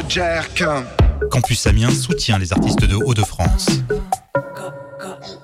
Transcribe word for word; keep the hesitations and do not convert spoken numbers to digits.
jerk. Campus Amiens soutient les artistes de Hauts-de-France.